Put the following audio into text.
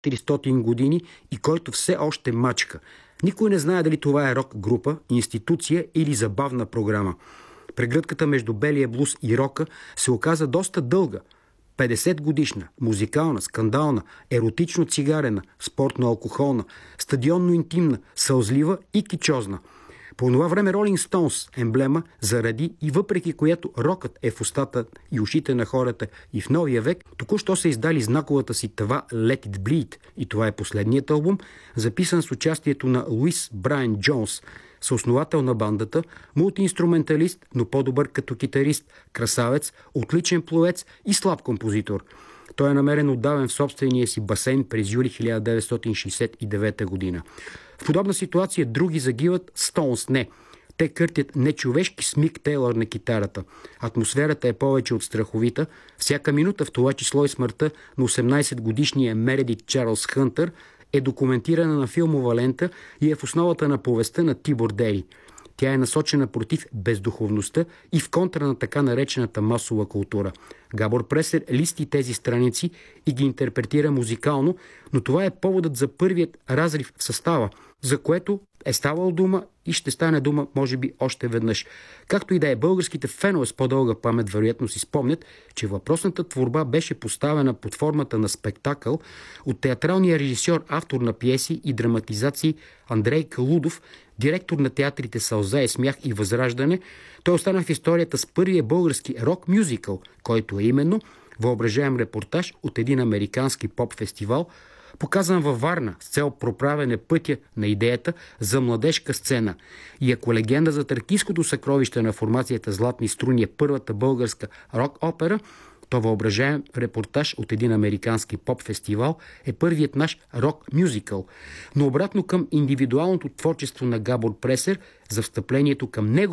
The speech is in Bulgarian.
400 години и който все още мачка. Никой не знае дали това е рок-група, институция или забавна програма. Прегръдката между белия блуз и рока се оказа доста дълга. 50 годишна, музикална, скандална, еротично-цигарена, спортно-алкохолна, стадионно-интимна, сълзлива и кичозна. По това време Rolling Stones, емблема, заради и въпреки която рокът е в устата и ушите на хората и в новия век, току-що са издали знаковата си тава Let It Bleed, и това е последният албум, записан с участието на Луис Брайан Джонс, съосновател на бандата, мултиинструменталист, но по-добър като китарист, красавец, отличен пловец и слаб композитор. Той е намерен отдавен в собствения си басейн през юли 1969 година. В подобна ситуация други загиват, Стоунс не. Те къртят нечовешки с Мик Тейлър на китарата. Атмосферата е повече от страховита. Всяка минута, в това число и смъртта на 18-годишния Мередит Чарлз Хънтър, е документирана на филмова лента и е в основата на повестта на Тибор Дери. Тя е насочена против бездуховността и в контра на така наречената масова култура. Габор Пресер листи тези страници и ги интерпретира музикално, но това е поводът за първият разрив в състава, за което е ставал дума и ще стане дума, може би, още веднъж. Както и да е, българските фенове с по-дълга памет вероятно си спомнят, че въпросната творба беше поставена под формата на спектакъл от театралния режисьор, автор на пиеси и драматизации Андрей Калудов, директор на театрите Сълза и смях и Възраждане. Той остана в историята с първия български рок-мюзикъл, който е именно въображаем репортаж от един американски поп-фестивал, показан във Варна с цел проправяне пътя на идеята за младежка сцена. И ако легенда за тракийското съкровище на формацията Златни струни е първата българска рок-опера, то въображаем репортаж от един американски поп-фестивал е първият наш рок-мюзикъл. Но обратно към индивидуалното творчество на Габор Пресер, за встъплението към него